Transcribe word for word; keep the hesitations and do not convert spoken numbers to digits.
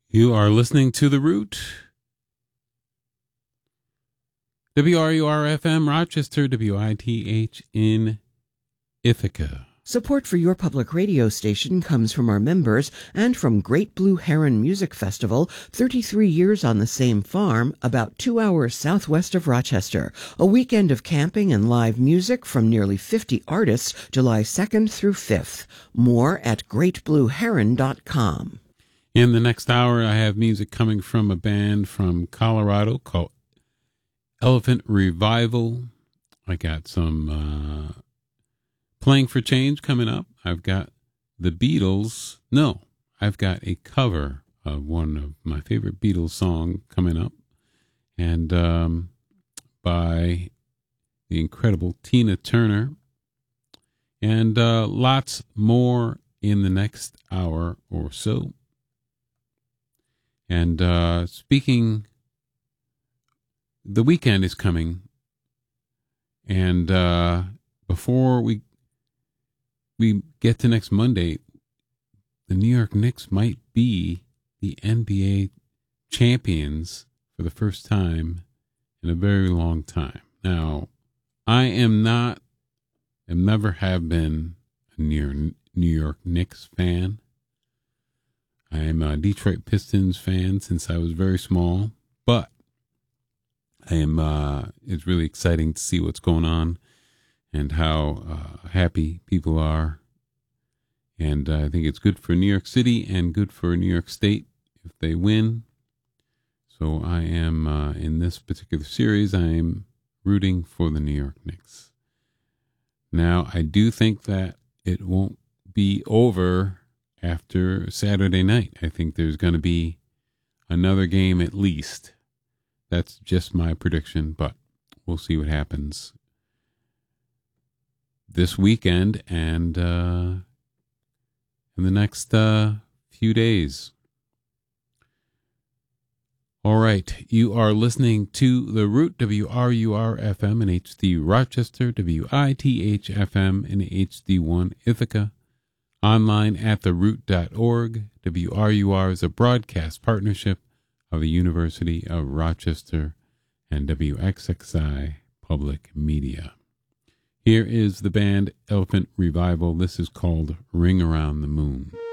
You are listening to The Root. W R U R F M Rochester, W I T H in Ithaca. Support for your public radio station comes from our members and from Great Blue Heron Music Festival, thirty-three years on the same farm, about two hours southwest of Rochester. A weekend of camping and live music from nearly fifty artists, July second through fifth. More at great blue heron dot com. In the next hour, I have music coming from a band from Colorado called Elephant Revival. I got some... Uh, Playing for Change coming up. I've got the Beatles. No, I've got a cover of one of my favorite Beatles song coming up. And um, by the incredible Tina Turner. And uh, lots more in the next hour or so. And uh, speaking, the weekend is coming. And uh, before we we get to next Monday, the New York Knicks might be the N B A champions for the first time in a very long time. Now, I am not, and never have been, a New York Knicks fan. I am a Detroit Pistons fan since I was very small, but I am, uh, it's really exciting to see what's going on and how uh, happy people are. And uh, I think it's good for New York City and good for New York State if they win. So I am, uh, in this particular series, I am rooting for the New York Knicks. Now, I do think that it won't be over after Saturday night. I think there's going to be another game at least. That's just my prediction, but we'll see what happens this weekend and uh, in the next uh, few days. All right, you are listening to The Root, W R U R F M in H D Rochester, W I T H F M in H D one Ithaca, online at the root dot org. W R U R is a broadcast partnership of the University of Rochester and W X X I Public Media. Here is the band Elephant Revival. This is called Ring Around the Moon.